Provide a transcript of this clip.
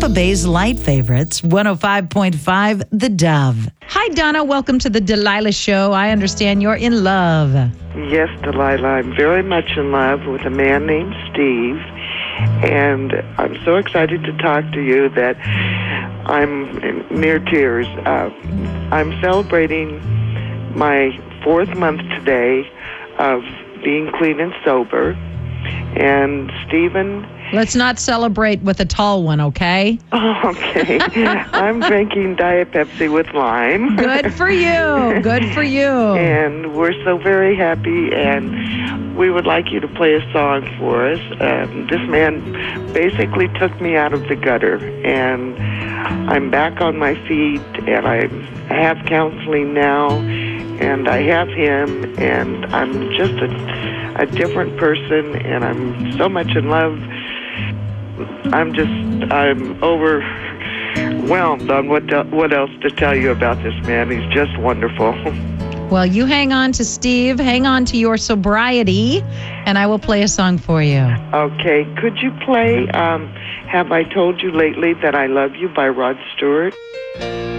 Tampa Bay's light favorites, 105.5 The Dove. Hi, Donna. Welcome to the Delilah Show. I understand you're in love. Yes, Delilah, I'm very much in love with a man named Steve, and I'm so excited to talk to you that I'm near tears. I'm celebrating my 4th month today of being clean and sober, and Stephen... Let's not celebrate with a tall one, okay? Oh, okay. I'm drinking Diet Pepsi with lime. Good for you. Good for you. And we're so very happy, and we would like you to play a song for us. This man basically took me out of the gutter, and I'm back on my feet, and I have counseling now, and I have him, and I'm just a different person, and I'm so much in love. I'm overwhelmed on what else to tell you about this man. He's just wonderful. Well, you hang on to Steve, hang on to your sobriety, and I will play a song for you. Okay. Could you play Have I Told You Lately That I Love You by Rod Stewart?